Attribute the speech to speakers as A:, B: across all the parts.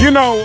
A: You know,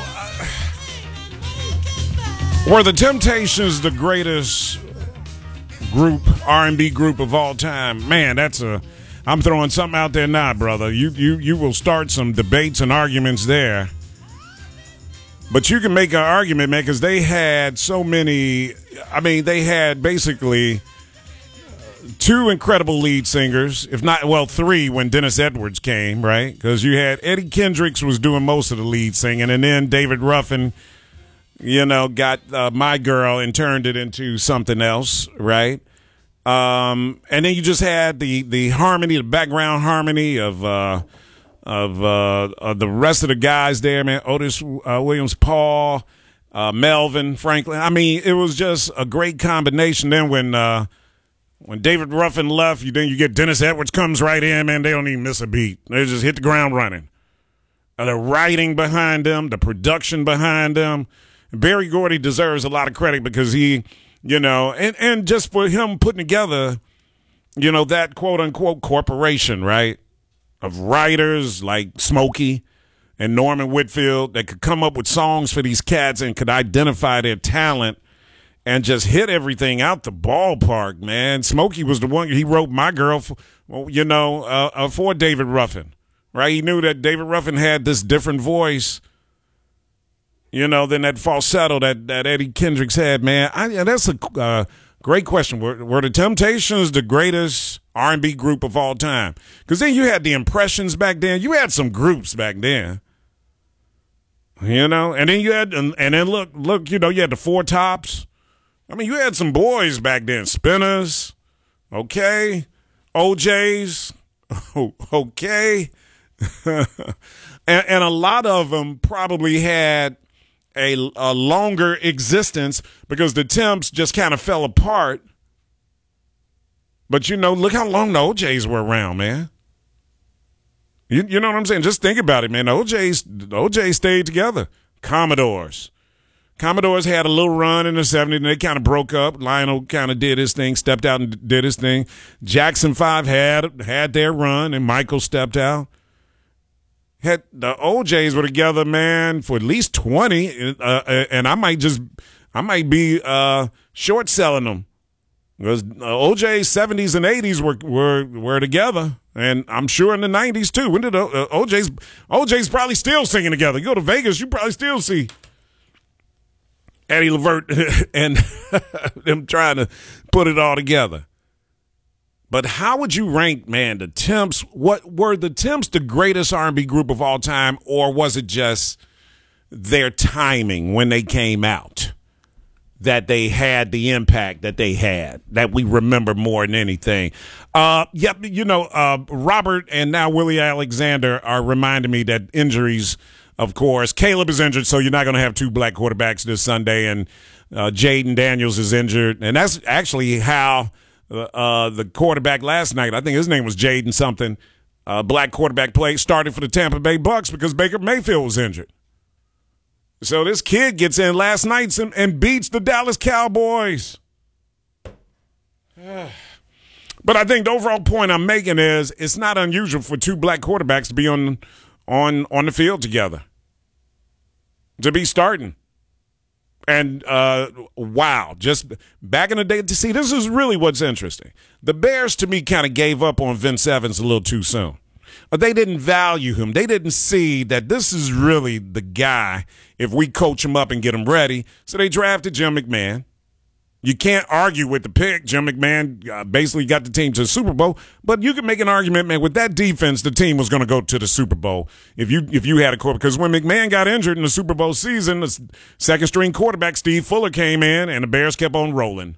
A: were the Temptations the greatest group, R&B group of all time? Man, I'm throwing something out there now, brother. You will start some debates and arguments there. But you can make an argument, man, because they had so many. I mean, they had basically two incredible lead singers, if not, well, three when Dennis Edwards came, right? Because you had Eddie Kendricks was doing most of the lead singing, and then David Ruffin, got My Girl and turned it into something else, right? And then you just had the harmony, the background harmony of the rest of the guys there, man. Otis Williams, Paul, Melvin, Franklin. I mean, it was just a great combination. Then when David Ruffin left, then you get Dennis Edwards comes right in, man. They don't even miss a beat. They just hit the ground running. The writing behind them, the production behind them. Berry Gordy deserves a lot of credit because he, and just for him putting together, that quote unquote corporation, right, of writers like Smokey and Norman Whitfield that could come up with songs for these cats and could identify their talent and just hit everything out the ballpark, man. Smokey was the one, he wrote My Girl, for David Ruffin, right? He knew that David Ruffin had this different voice, than that falsetto that Eddie Kendricks had, man. That's a great question. Were the Temptations the greatest R&B group of all time? Because then you had the Impressions back then. You had some groups back then, and then you had, and then look, you had the Four Tops. I mean, you had some boys back then, Spinners, okay, OJs, okay, and a lot of them probably had a longer existence because the Temps just kind of fell apart. But, look how long the OJs were around, man. You know what I'm saying? Just think about it, man. The OJs stayed together. Commodores had a little run in the 70s, and they kind of broke up. Lionel kind of did his thing, stepped out and did his thing. Jackson 5 had their run, and Michael stepped out. The OJs were together, man, for at least 20, and I might be short selling them because OJ's 70s and 80s were together, and I'm sure in the 90s too. When did OJ's probably still singing together? You go to Vegas, you probably still see Eddie Levert and them trying to put it all together. But how would you rank, man, the Temps? What were the Temps the greatest R&B group of all time, or was it just their timing when they came out that they had the impact that they had that we remember more than anything? Robert and now Willie Alexander are reminding me that injuries, of course, Caleb is injured, so you're not going to have two black quarterbacks this Sunday, and Jaden Daniels is injured, and that's actually how the quarterback last night, I think his name was Jaden something, black quarterback started for the Tampa Bay Bucks because Baker Mayfield was injured. So this kid gets in last night and beats the Dallas Cowboys. But I think the overall point I'm making is it's not unusual for two black quarterbacks to be on the field together, to be starting. And, wow, just back in the day, to see, this is really what's interesting. The Bears, to me, kind of gave up on Vince Evans a little too soon. They didn't value him. They didn't see that this is really the guy if we coach him up and get him ready. So they drafted Jim McMahon. You can't argue with the pick. Jim McMahon basically got the team to the Super Bowl. But you can make an argument, man, with that defense, the team was going to go to the Super Bowl if you had a quarterback. Because when McMahon got injured in the Super Bowl season, the second-string quarterback, Steve Fuller, came in, and the Bears kept on rolling.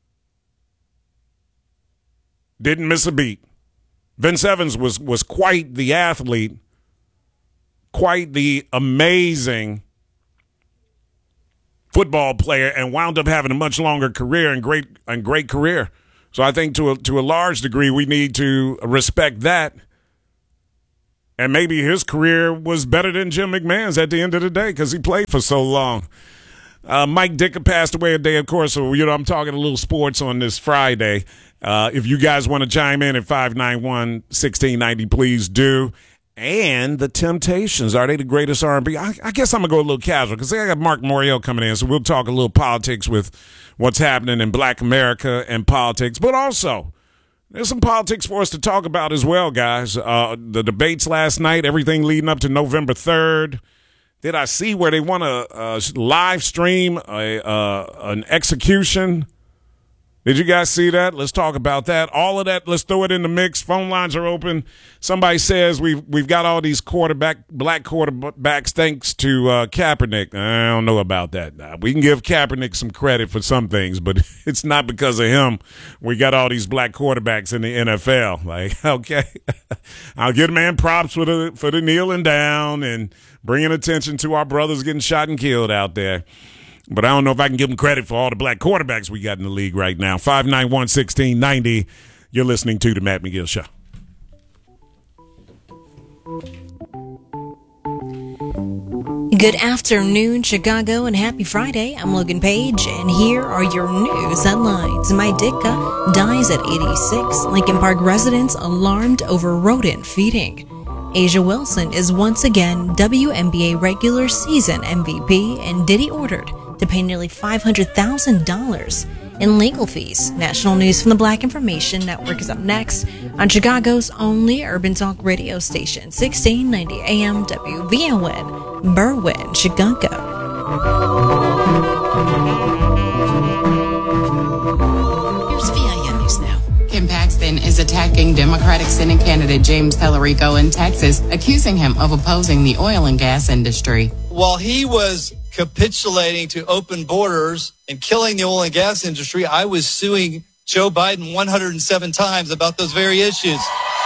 A: Didn't miss a beat. Vince Evans was quite the athlete, quite the amazing football player, and wound up having a much longer career and great career. So I think to a large degree we need to respect that. And maybe his career was better than Jim McMahon's at the end of the day because he played for so long. Mike Dicker passed away today, of course, so I'm talking a little sports on this Friday. If you guys want to chime in at 591-1690, please do. and the Temptations. Are they the greatest R&B? I guess I'm going to go a little casual because I got Mark Morial coming in, so we'll talk a little politics with what's happening in Black America and politics. But also, there's some politics for us to talk about as well, guys. The debates last night, everything leading up to November 3rd. Did I see where they want to live stream an execution? Did you guys see that? Let's talk about that. All of that, let's throw it in the mix. Phone lines are open. Somebody says we've got all these black quarterbacks thanks to Kaepernick. I don't know about that. We can give Kaepernick some credit for some things, but it's not because of him we got all these black quarterbacks in the NFL. Like, okay, I'll give man props for the kneeling down and bringing attention to our brothers getting shot and killed out there. But I don't know if I can give them credit for all the black quarterbacks we got in the league right now. 591-1690. You're listening to The Matt McGill Show.
B: Good afternoon, Chicago, and happy Friday. I'm Logan Page, and here are your news headlines. Mike Ditka dies at 86. Lincoln Park residents alarmed over rodent feeding. Asia Wilson is once again WNBA regular season MVP, and Diddy ordered to pay nearly $500,000 in legal fees. National news from the Black Information Network is up next on Chicago's only urban talk radio station, 1690 AM WVON, Berwyn, Chicago.
C: Here's VIN News Now. Kim Paxton is attacking Democratic Senate candidate James Tallarico in Texas, accusing him of opposing the oil and gas industry.
D: While he was capitulating to open borders and killing the oil and gas industry, I was suing Joe Biden 107 times about those very issues.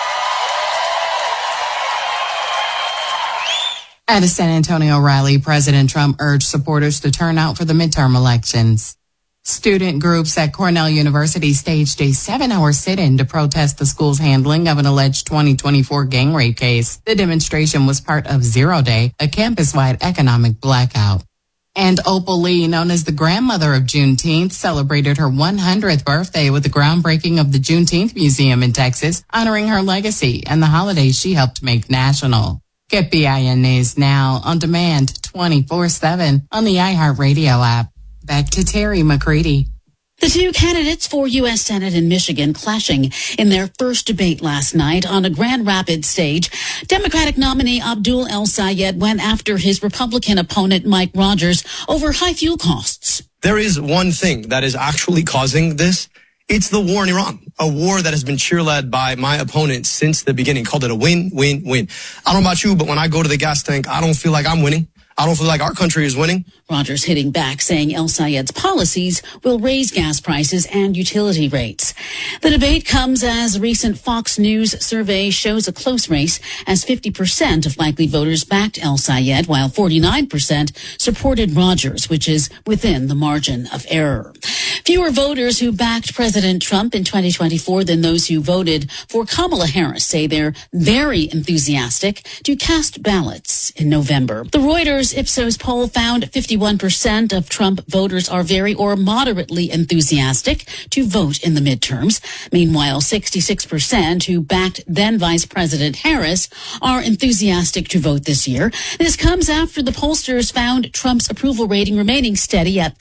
C: At a San Antonio rally, President Trump urged supporters to turn out for the midterm elections. Student groups at Cornell University staged a 7-hour sit-in to protest the school's handling of an alleged 2024 gang rape case. The demonstration was part of Zero Day, a campus-wide economic blackout. And Opal Lee, known as the grandmother of Juneteenth, celebrated her 100th birthday with the groundbreaking of the Juneteenth Museum in Texas, honoring her legacy and the holidays she helped make national. Get BIN News now on demand 24/7 on the iHeartRadio app. Back to Terry McCready.
E: The two candidates for U.S. Senate in Michigan clashing in their first debate last night on a Grand Rapids stage. Democratic nominee Abdul El-Sayed went after his Republican opponent Mike Rogers over high fuel costs.
F: There is one thing that is actually causing this. It's the war in Iran, a war that has been cheerled by my opponent since the beginning. Called it a win-win-win. I don't know about you, but when I go to the gas tank, I don't feel like I'm winning. I don't feel like our country is winning.
E: Rogers hitting back, saying El-Sayed's policies will raise gas prices and utility rates. The debate comes as a recent Fox News survey shows a close race, as 50% of likely voters backed El-Sayed, while 49% supported Rogers, which is within the margin of error. Fewer voters who backed President Trump in 2024 than those who voted for Kamala Harris say they're very enthusiastic to cast ballots in November. The Reuters Ipsos poll found 51% of Trump voters are very or moderately enthusiastic to vote in the midterms. Meanwhile, 66% who backed then Vice President Harris are enthusiastic to vote this year. This comes after the pollsters found Trump's approval rating remaining steady at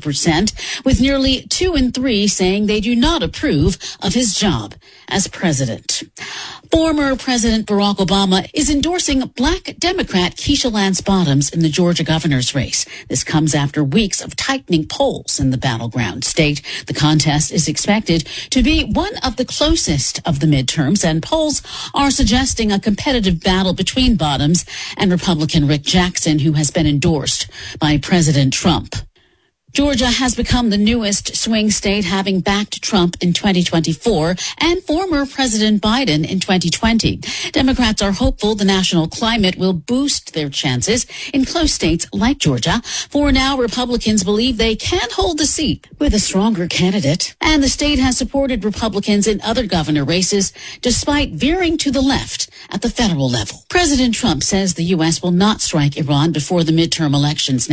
E: 32%, with nearly 2 in 3 saying they do not approve of his job as president. Former President Barack Obama is endorsing Black Democrat Keisha Lance Bottoms in the Georgia governor's race. This comes after weeks of tightening polls in the battleground state. The contest is expected to be one of the closest of the midterms, and polls are suggesting a competitive battle between Bottoms and Republican Rick Jackson, who has been endorsed by President Trump. Georgia has become the newest swing state, having backed Trump in 2024 and former President Biden in 2020. Democrats are hopeful the national climate will boost their chances in close states like Georgia. For now, Republicans believe they can hold the seat with a stronger candidate. And the state has supported Republicans in other governor races, despite veering to the left at the federal level. President Trump says the U.S. will not strike Iran before the midterm elections